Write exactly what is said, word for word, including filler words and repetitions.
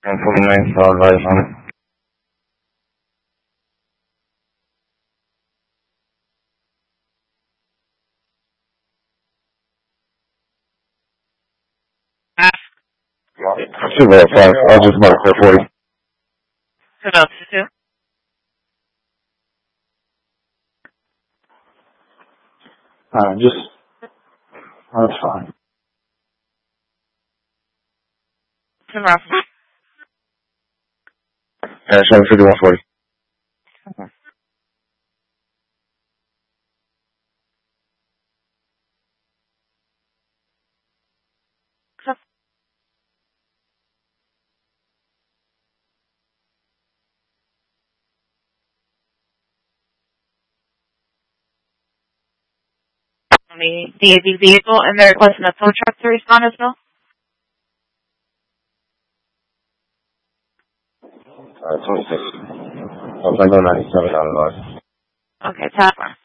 And forty-nine, solid advice on it. Two minutes, fine. I'll just mark there for you. What else to do? Uh, just, that's fine. Tomorrow. Yeah, seven fifty-one forty. Okay. The D A V vehicle, and they're requesting a tow truck to respond as well? Uh, twenty-six. Oh, I know ninety-seven out of ours. Okay, top one.